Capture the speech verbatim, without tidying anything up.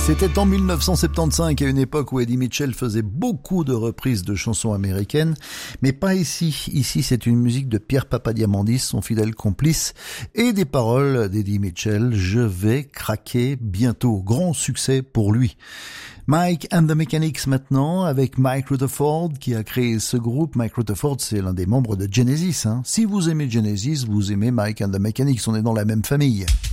C'était en mille neuf cent soixante-quinze, à une époque où Eddie Mitchell faisait beaucoup de reprises de chansons américaines, mais pas ici. Ici, c'est une musique de Pierre Papadiamandis, son fidèle complice, et des paroles d'Eddie Mitchell. Je vais craquer bientôt. Grand succès pour lui. Mike and the Mechanics maintenant, avec Mike Rutherford qui a créé ce groupe. Mike Rutherford, c'est l'un des membres de Genesis. Hein. Si vous aimez Genesis, vous aimez Mike and the Mechanics. On est dans la même famille.